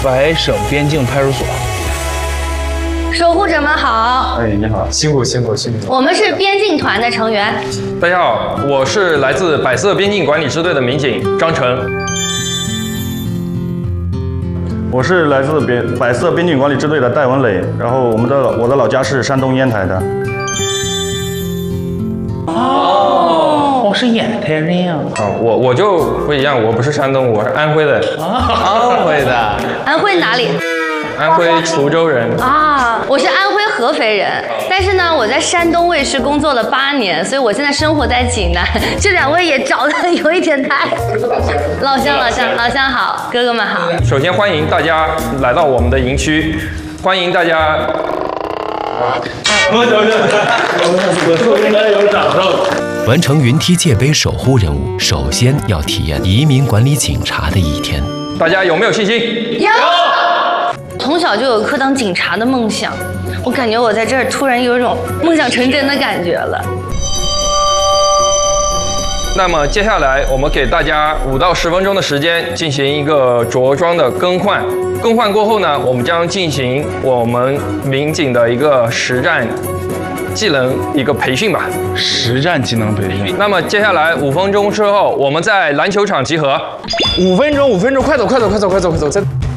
白省边境派出所。 守护者们好。 哎，你好，辛苦辛苦辛苦。 我们是边境团的成员。 大家好，我是来自百色边境管理支队的民警张成。 我是来自百色边境管理支队的戴文磊，然后我的老家是山东烟台的。 哦，是烟台人呀。 我就不一样，我不是山东，我是安徽的。 安徽的。 安徽哪里？ 安徽滁州人啊，我是安徽合肥人，但是呢，我在山东卫视工作了8年，所以我现在生活在济南。这2位也找的有一点太老乡好，哥哥们好。 首先欢迎大家来到我们的营区，欢迎大家。 我应该有掌声。 完成云梯界碑守护任务，首先要体验移民管理警察的一天。 大家有没有信心？ 有。从小就有颗当警察的梦想，我感觉我在这儿突然有一种梦想成真的感觉了。 那么接下来我们给大家5到10分钟的时间进行一个着装的更换。更换过后呢，我们将进行我们民警的一个实战技能一个培训吧。 实战技能培训。 那么接下来5分钟之后，我们在篮球场集合。 5分钟，快走！